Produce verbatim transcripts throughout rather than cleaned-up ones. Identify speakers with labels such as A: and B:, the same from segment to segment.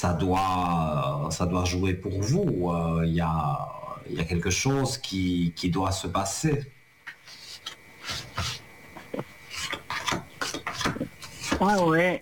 A: ça doit, ça doit jouer pour vous. Il y a, il y a quelque chose qui, qui doit se passer.
B: Ah ouais.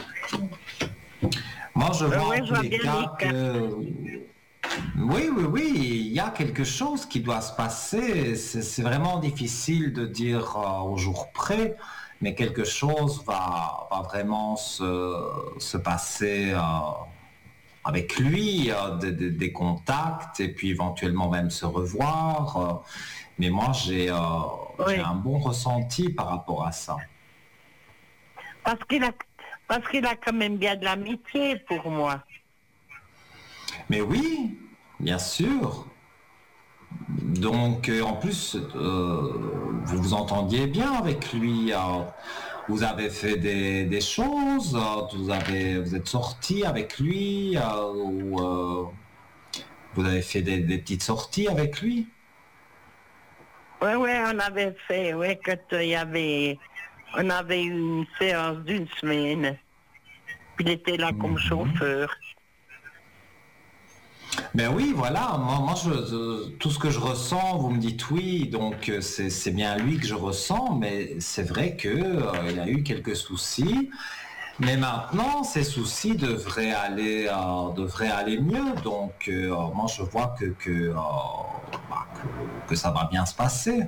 A: Moi, je vois
B: ouais,
A: en
B: je
A: tous
B: vois
A: les
B: bien
A: cas
B: les
A: que... Oui, oui, oui, il y a quelque chose qui doit se passer. C'est c'est vraiment difficile de dire euh, au jour près, mais quelque chose va, va vraiment se, se passer euh, avec lui, euh, des, des- des contacts, et puis éventuellement même se revoir. euh. mais moi, j'ai euh, j'ai
B: Oui.
A: un bon ressenti par rapport à ça.
B: Parce qu'il a, parce qu'il a quand même bien de l'amitié pour moi.
A: Mais oui, bien sûr. Donc, euh, en plus, euh, vous vous entendiez bien avec lui. euh, vous avez fait des, des choses, euh, vous avez, vous êtes sorti avec lui, euh, ou euh, vous avez fait des, des petites sorties avec lui.
B: Oui, oui, on avait fait, oui, quand euh, il y avait, on avait eu une séance d'une semaine. Puis il était là comme chauffeur.
A: Ben oui, voilà, moi, moi je, je- tout ce que je ressens, vous me dites oui, donc euh, c'est c'est bien lui que je ressens, mais c'est vrai que euh, il a eu quelques soucis. Mais maintenant, ces soucis devraient aller, euh, devraient aller mieux. Donc, euh, moi, je vois que, que, euh, bah, que, que ça va bien se passer.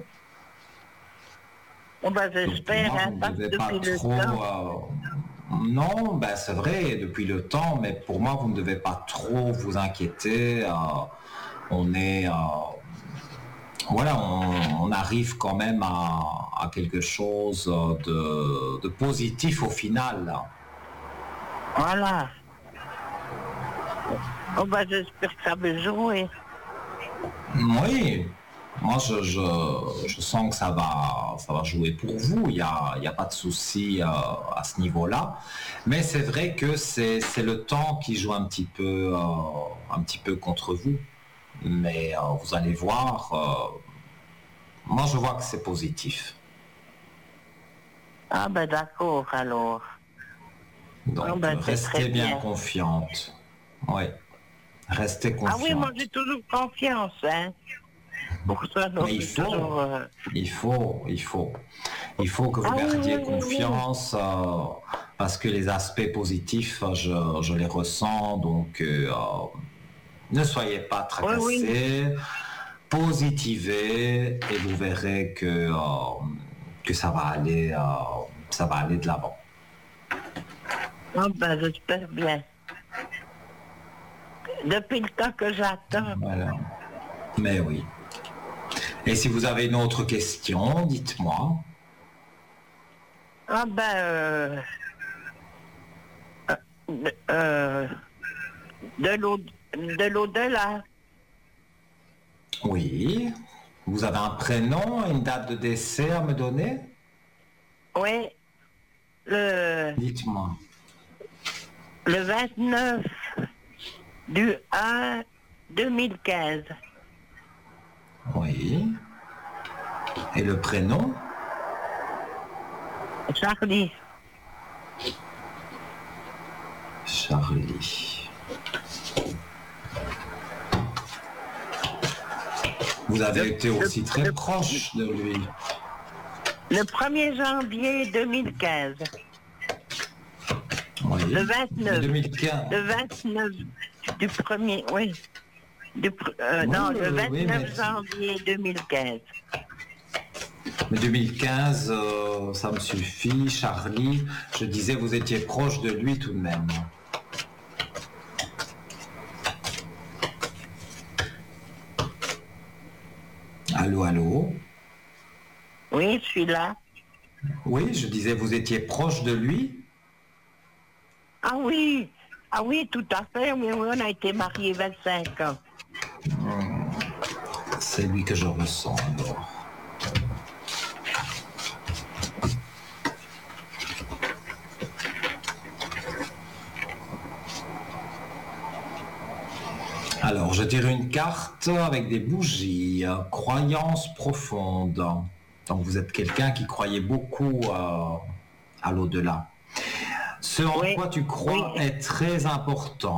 B: Oh ben,
A: Donc, pour
B: j'espère,
A: moi,
B: hein,
A: vous ne
B: parce que
A: devez pas
B: depuis le
A: trop...
B: temps.
A: euh, non, ben, c'est vrai, depuis le temps, mais pour moi, vous ne devez pas trop vous inquiéter. euh, on est... euh, voilà, on, on arrive quand même à, à quelque chose de, de positif au final, là.
B: Voilà. Oh ben, j'espère que ça va jouer.
A: Oui, moi je, je, je sens que ça va, ça va jouer pour vous, il n'y a, il y a pas de souci euh, à ce niveau-là. Mais c'est vrai que c'est, c'est le temps qui joue un petit peu, euh, un petit peu contre vous. Mais euh, vous allez voir, euh, moi je vois que c'est positif.
B: Ah ben d'accord, alors. Oh
A: Donc
B: ben,
A: euh,
B: c'est très
A: restez bien
B: bien.
A: confiante. Oui, restez
B: Ah oui, moi
A: confiante.
B: j'ai toujours confiance, hein. Pour ça, donc
A: Mais il
B: j'ai
A: faut,
B: toujours... euh,
A: il faut, il faut. Il faut que vous
B: Ah oui, oui,
A: gardiez
B: oui, oui.
A: confiance euh, parce que les aspects positifs, euh, je, je les ressens. Donc, euh, euh, ne soyez pas
B: Oui, oui.
A: tracassés, positivez et vous verrez que, euh, que ça va aller, euh, ça va aller de l'avant.
B: Ah ben, j'espère bien. Depuis le temps que j'attends.
A: Voilà. Mais oui. Et si vous avez une autre question, dites-moi.
B: Ah ben, euh, de, euh, de l'au- de l'au-delà.
A: Oui. Vous avez un prénom, une date de décès à me donner?
B: Oui, le,
A: Dites-moi.
B: le vingt-neuf du un deux mille quinze.
A: Oui. Et le prénom?
B: Charlie.
A: Charlie. Vous avez
B: Le,
A: été
B: le,
A: aussi très
B: le,
A: proche de lui.
B: le premier janvier deux mille quinze.
A: Oui.
B: Le
A: Mais
B: vingt-neuf.
A: deux mille quinze.
B: Le vingt-neuf du premier, oui. Du, pr- euh,
A: Oui,
B: non,
A: oui,
B: le
A: oui, oui, mais,
B: vingt-neuf janvier deux mille quinze.
A: mais deux mille quinze, euh, ça me suffit. Charlie, je disais, vous étiez proche de lui tout de même. Allô, allô?
B: Oui, je suis là.
A: Oui, je disais, vous étiez proche de lui?
B: Ah oui, ah oui, tout à fait. Oui, oui, on a été mariés vingt-cinq ans.
A: C'est lui que je ressens alors. Alors, je tire une carte avec des bougies, euh, croyance profonde. Donc, vous êtes quelqu'un qui croyait beaucoup euh, à l'au-delà. Ce en
B: Oui,
A: quoi tu crois
B: oui.
A: est très important.